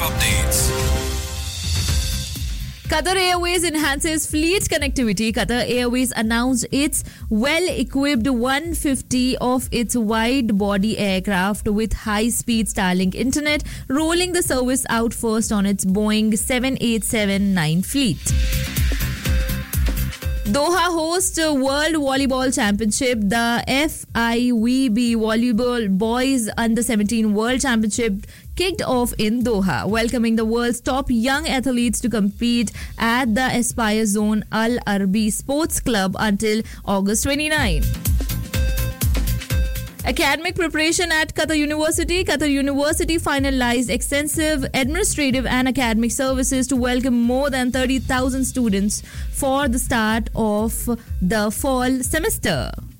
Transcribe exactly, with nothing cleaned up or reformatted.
updates. Qatar Airways enhances fleet connectivity. Qatar Airways announced its well-equipped one hundred fifty of its wide-body aircraft with high-speed Starlink internet, rolling the service out first on its Boeing seven eighty-seven nine fleet. Doha hosts World Volleyball Championship. The F I V B Volleyball Boys Under seventeen World Championship kicked off in Doha, welcoming the world's top young athletes to compete at the Aspire Zone Al Arbi Sports Club until August twenty-ninth. Academic preparation at Qatar University. Qatar University finalized extensive administrative and academic services to welcome more than thirty thousand students for the start of the fall semester.